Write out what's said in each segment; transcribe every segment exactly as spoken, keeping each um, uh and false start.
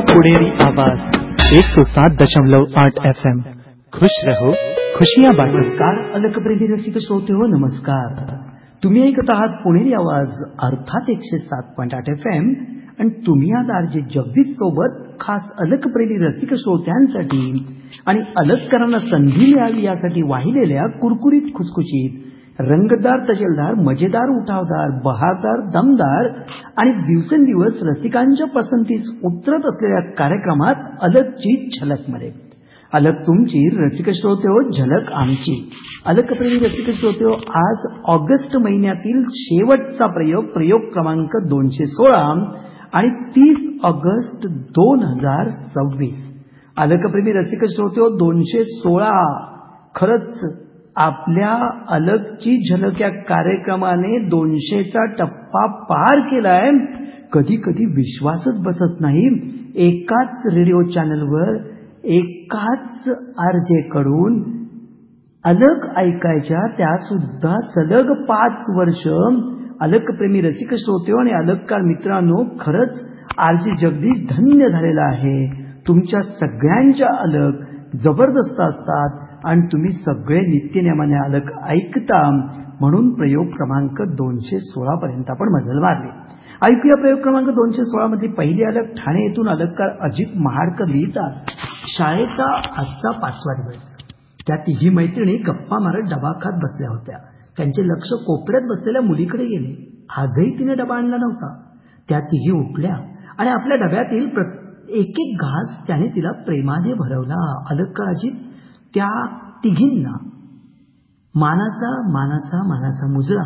पुणेरी आवाज एक सौ सात दशमलव आठ एफ एम। खुश रहो, खुशियां बांटो। नमस्कार अलकप्रेमी रसिक श्रोते हो, नमस्कार। तुम्ही ऐकत आहात पुणेरी आवाज अर्थात एकशे सात पॉईंट आठ एफ एम आणि तुम्ही आज आरजे जगदीश सोबत खास अलकप्रेमी रसिक श्रोत्यांसाठी आणि अलककरांना संधी मिळावी यासाठी वाहिलेल्या कुरकुरीत खुसखुशीत रंगतदार तजेलदार मजेदार उठावदार बहारदार दमदार आणि दिवसेंदिवस रसिकांच्या पसंतीस उतरत असलेल्या कार्यक्रमात अलकची झलकमध्ये अलक तुमची रसिक श्रोते हो, झलक आमची। अलकप्रेमी रसिक श्रोते हो, आज ऑगस्ट महिन्यातील शेवटचा प्रयोग प्रयोग क्रमांक दोनशे सोळा आणि तीस ऑगस्ट दोन हजार सव्वीस। अलकप्रेमी रसिक श्रोते हो, दोनशे सोळा खरंच आपल्या अलकची झलक या कार्यक्रमाने दोनशेचा टप्पा पार केलाय। कधी कधी विश्वासच बसत नाही, एकाच रेडिओ चॅनलवर एकाच आरजे कडून अलक ऐकायच्या, त्या सुद्धा सलग पाच वर्ष। अलकप्रेमी रसिक श्रोते आणि अलककार मित्रांनो, खरंच आरजे जगदीश धन्य झालेला आहे। तुमच्या सगळ्यांच्या अलक जबरदस्त असतात आणि तुम्ही सगळे नित्यनेमाने अलक ऐकता, म्हणून प्रयोग क्रमांक दोनशे सोळा पर्यंत आपण मजल मारली। ऐकूया प्रयोग क्रमांक दोनशे सोळा मध्ये पहिली अलक ठाणे येथून अलककार अजित महाडकर लिहितात, शाळेचा आजचा पाचवा दिवस। त्या तिघी मैत्रिणी गप्पा मारत डबा खात बसल्या होत्या। त्यांचे लक्ष कोपऱ्यात बसलेल्या मुलीकडे गेले। आजही तिने डबा आणला नव्हता। त्या तिघी उठल्या आणि आपल्या डब्यातील एक एक घास त्याने तिला प्रेमाने भरवला। अलककार अजित त्या तिघींना मानाचा मानाचा मानाचा मुजरा,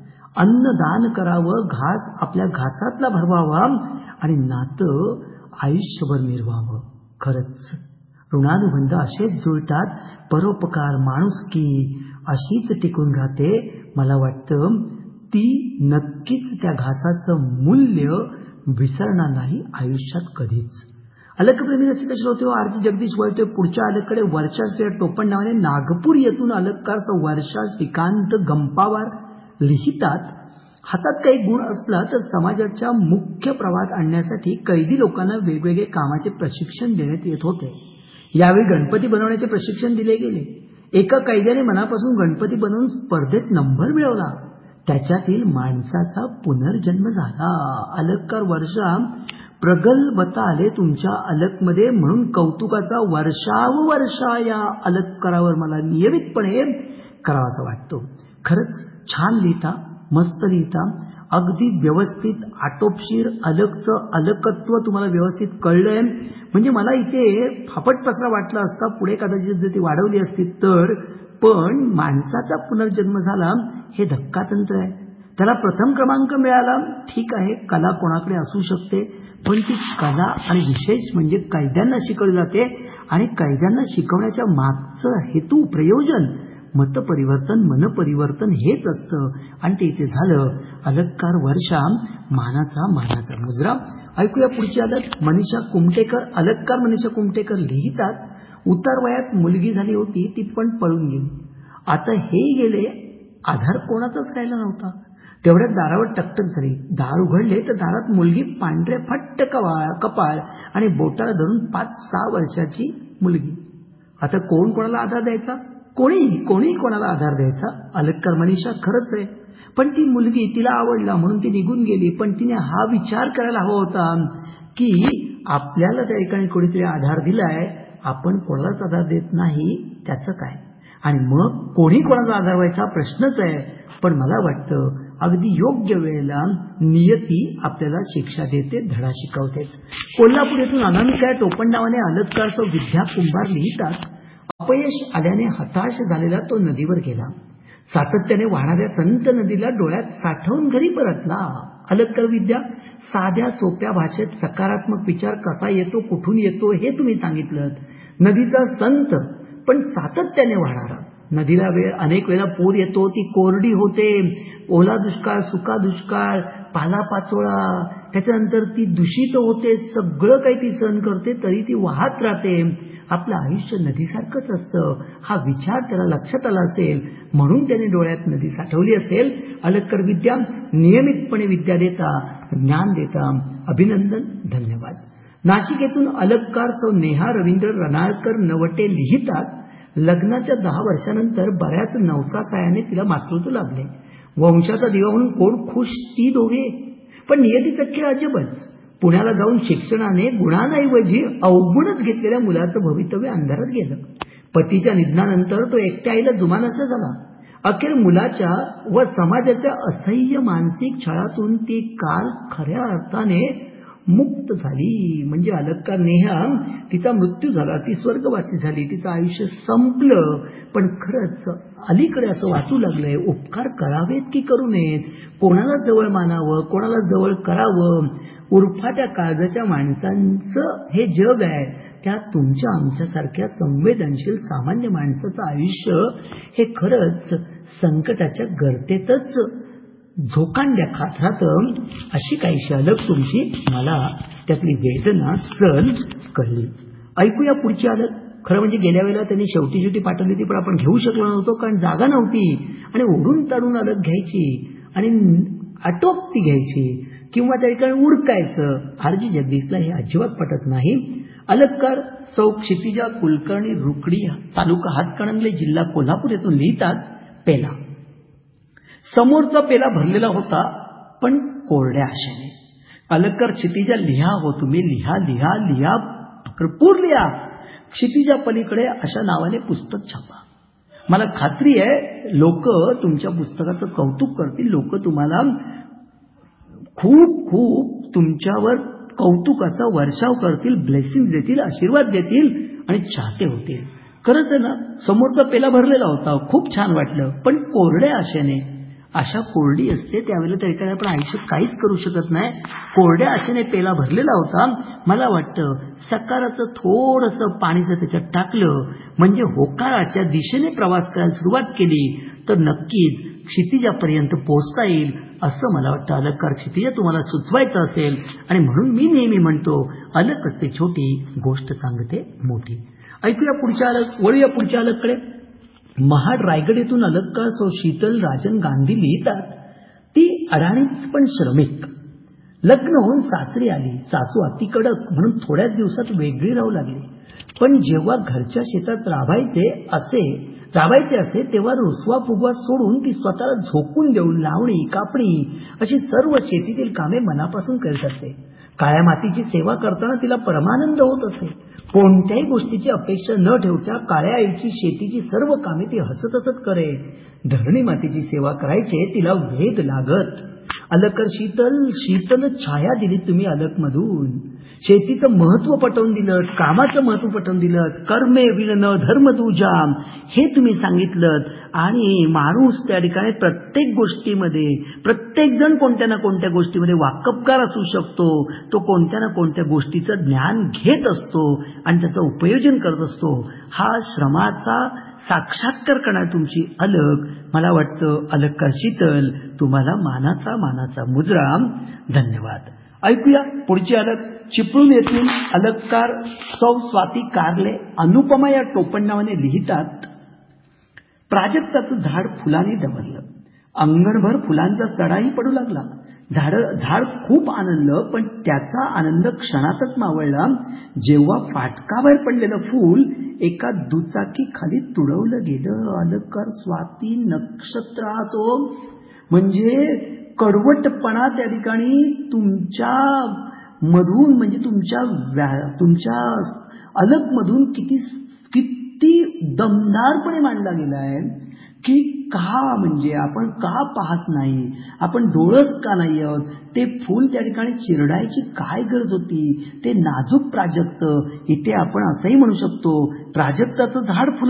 अन्नदान करावं, घास आपल्या घासातला भरवावा आणि नातं आयुष्यभर मिरवावं। खरंच ऋणानुबंध असेच जुळतात, परोपकार माणुसकी अशीच टिकून राहते। मला वाटतं ती नक्कीच त्या घासाचं मूल्य विसरणार नाही आयुष्यात कधीच। अलकप्रेमी रसिक श्रोते हो, आरजी जगदीश वळते पुढच्या अलककडे। वर्षा श्री टोपण नावाने नागपूर येथून अलककार वर्षा श्रीकांत गंपावार लिहितात, हातात काही गुण असला तर समाजाच्या मुख्य प्रवाहात आणण्यासाठी कैदी लोकांना वेगवेगळे कामाचे प्रशिक्षण देण्यात येत होते। यावेळी गणपती बनवण्याचे प्रशिक्षण दिले गेले। एका कैद्याने मनापासून गणपती बनवून स्पर्धेत नंबर मिळवला। त्याच्यातील माणसाचा पुनर्जन्म झाला। अलककार वर्षा, प्रगल्भता आले तुमच्या अलकमध्ये, म्हणून कौतुकाचा वर्षाव वर्षा या अलककारावर मला नियमितपणे करावासा वाटतो। खरंच छान लिहिता, मस्त लिहिता, अगदी व्यवस्थित आटोपशीर अलकचं अलकत्व तुम्हाला व्यवस्थित कळलंय। म्हणजे मला इथे फापट पसरा वाटला असता, पुढे कदाचित जर ती वाढवली असती तर, पण माणसाचा पुनर्जन्म झाला हे धक्कातंत्र आहे। त्याला प्रथम क्रमांक मिळाला, ठीक आहे, कला कोणाकडे असू शकते, पण ती कला आणि विशेष म्हणजे कैद्यांना शिकवली जाते आणि कैद्यांना शिकवण्याच्या मागचं हेतू प्रयोजन मतपरिवर्तन मनपरिवर्तन हेच असतं आणि ते इथे झालं। अलककार वर्षा, मानाचा मानाचा मुजरा। ऐकूया पुढची अलक मनीषा कुमटेकर। अलककार मनीषा कुमटेकर लिहितात, उतार वयात मुलगी झाली होती, ती पण पळून गेली। आता हे गेले, आधार कोणाचाच राहिला नव्हता। तेवढ्यात दारावर टकटक झाली। दार उघडले तर दारात मुलगी, पांढरे फट्ट कवाळ कपाळ आणि बोटाला धरून पाच सहा वर्षाची मुलगी। आता कोण कोणाला आधार द्यायचा? कोणीही कोणीही कोणाला आधार द्यायचा? अलककार मनीषा, खरंच आहे, पण ती मुलगी तिला आवडला म्हणून ती निघून गेली। पण तिने हा विचार करायला हवा होता की आपल्याला त्या ठिकाणी कोणीतरी आधार दिलाय, आपण कोणालाच आधार देत नाही, त्याचं काय? आणि मग कोणी कोणाचा आधार व्हायचा प्रश्नच आहे। पण मला वाटतं अगदी योग्य वेळेला नियती आपल्याला शिक्षा देते, धडा शिकवतेच। कोल्हापूर येथून अनामिका टोपण नावाने अलककारचं विद्या कुंभार लिहितात, अपयश आल्याने हताश झालेला तो नदीवर गेला। सातत्याने वाहणाऱ्या संत नदीला डोळ्यात साठवून घरी परतला। अलककार विद्या, साध्या सोप्या भाषेत सकारात्मक विचार कसा येतो, कुठून येतो हे तुम्ही सांगितलं। नदीचा संत पण सातत्याने वाहणारा। नदीला वेळ अनेक वेळा पूर येतो, ती कोरडी होते, ओला दुष्काळ, सुका दुष्काळ, पालापाचोळा, त्याच्यानंतर ती दूषित होते, सगळं काही ती सहन करते, तरी ती वाहत राहते। आपलं आयुष्य नदीसारखंच असतं, हा विचार त्याला लक्षात आला असेल, म्हणून त्याने डोळ्यात नदी साठवली असेल। अलककार विद्या, नियमितपणे विद्या देता, ज्ञान देता, अभिनंदन, धन्यवाद। नाशिक येथून अलंकार सौ नेहा रवींद्र रनाळकर नवटे लिहितात, लग्नाच्या दहा वर्षानंतर बऱ्याच नवसासायाने तिला मातृत्व लाभले. वंशाचा दिवा म्हणून कोण खुश ती दोघे. पण नियतीचा खेळ अजबच. पुण्याला जाऊन शिक्षणाने गुणांऐवजी अवगुणच घेतलेल्या मुलाचं भवितव्य अंधारात गेलं. पतीच्या निधनानंतर तो एकट्या आईला जुमानासा झाला. अखेर मुलाच्या व समाजाच्या असह्य मानसिक छळातून ती काल खऱ्या अर्थाने मुक्त झाली. म्हणजे अलंकार नेहा, तिचा मृत्यू झाला, ती स्वर्गवासी झाली, तिचं आयुष्य संपलं. पण खरंच अलीकडे असं वाटू लागलंय, उपकार करावेत की करू नयेत, कोणाला जवळ मानावं, कोणाला जवळ करावं. उरफाट्या काळजाच्या माणसांचं हे जग आहे. त्यात तुमच्या आमच्यासारख्या संवेदनशील सामान्य माणसाचं आयुष्य हे खरंच संकटाच्या गर्तेतच झोकांड्या खात राहतं. अशी काहीशी अलग तुमची मला त्यातली वेदना सहन कळली. ऐकूया पुढची अलग. खरं म्हणजे गेल्या वेळेला त्यांनी शेवटी शेवटी पाठवली होती, पण आपण घेऊ शकलो नव्हतो कारण जागा नव्हती. आणि ओढून ताडून अलग घ्यायची आणि आटोपती घ्यायची किंवा त्या ठिकाणी उडकायचं. आरजी जगदीशला हे अजिबात पटत नाही. अलंकार सौ क्षितिजा कुलकर्णी रुकडी, तालुका हातकणंगले, जिल्हा कोल्हापूर येथून लिहितात, पेला. समोरचा पेला भरलेला होता पण कोरड्या आशेने. अलंकार क्षितिजा लिहा हो तुम्ही, लिहा लिहा लिहा, भरपूर लिहा. क्षितिजा पलीकडे अशा नावाने पुस्तक छापा. मला खात्री आहे लोक तुमच्या पुस्तकाचं कौतुक करतील, लोक तुम्हाला खूप खूप तुमच्यावर कौतुकाचा वर्षाव करतील, ब्लेसिंग देतील, आशीर्वाद देतील आणि चाहते होतील. खरंच आहे ना, समोरचा पेला भरलेला होता, खूप छान वाटलं, पण कोरड्या आशेने. आशा कोरडी असते त्यावेळेला त्या ठिकाणी आपण आयुष्यात काहीच करू शकत नाही. कोरड्या आशेने पेला भरलेला होता. मला वाटतं सकाराचं थोडंसं पाणी जर त्याच्यात टाकलं, म्हणजे होकाराच्या दिशेने प्रवास करायला सुरुवात केली तर नक्कीच क्षितिजापर्यंत पोहोचता येईल असं मला वाटतं. अलंकार क्षितिजा तुम्हाला सुचवायचं असेल आणि म्हणून मी नेहमी म्हणतो, अलग असते छोटी, गोष्ट सांगते मोठी. ऐकूया पुढच्या अलग, वळूया पुढच्या अलगकडे. महाड रायगड येथून अलंकार सौ शीतल राजन गांधी लिहितात, ती अडाणीच पण श्रमिक. लग्न होऊन सासरी आली. सासू अति कडक म्हणून थोड्याच दिवसात वेगळी राहू लागली. पण जेव्हा घरच्या शेतात राबायचे असे राबायचे असे तेव्हा रुसवा फुगवा सोडून ती स्वतःला झोकून देऊन लावणी, कापणी अशी सर्व शेतीतील कामे मनापासून करीत असते. काळ्या मातीची सेवा करताना तिला परमानंद होत असे. कोणत्याही गोष्टीची अपेक्षा न ठेवता काळ्या आईची शेतीची सर्व कामे ती हसत हसत करे. धरणी मातीची सेवा करायचे तिला वेग लागत. अलंकार शीतल शीतल छाया दिली तुम्ही अलक मधून. शेतीचं महत्व पटवून दिलं, कामाचं महत्व पटवून दिलं. कर्मे विन धर्म तुझा हे तुम्ही सांगितलं. आणि माणूस त्या ठिकाणी प्रत्येक गोष्टीमध्ये, प्रत्येक जण कोणत्या ना कोणत्या गोष्टीमध्ये वाकबगार असू शकतो. तो कोणत्या ना कोणत्या गोष्टीचं ज्ञान घेत असतो आणि त्याचं उपयोजन करत असतो. हा श्रमाचा साक्षात्कार करणारी तुमची अलग. मला वाटतं अलंकार शीतल तुम्हाला मानाचा मानाचा मुजरा. धन्यवाद. ऐकूया पुढची अलग. चिपळूण येथून अलंकार सौ स्वाती कारले अनुपमा या टोपण नावाने लिहितात, प्राजक्ताचं झाड फुलांनी डबरलं. अंगणभर फुलांचा सडाही पडू लागला. झाड झाड खूप आनंदलं, पण त्याचा आनंद क्षणातच मावळला जेव्हा फाटकाबाहेर पडलेलं फूल एका दुचाकी खाली तुडवलं गेलं. अलंकार स्वाती नक्षत्रातो म्हणजे कडवटपणा त्या ठिकाणी तुमच्या मधून, म्हणजे तुमच्या तुमच्या अलग मधून किती किती दमदारपणे मांडला गेलाय की का, म्हणजे आपण का पाहत नाही, आपण डोळस का नाही आहोत. ते फूल त्या ठिकाणी चिरडायची काय गरज होती. ते नाजूक प्राजक्त. इथे आपण असंही म्हणू शकतो प्राजक्ताचं झाड फुला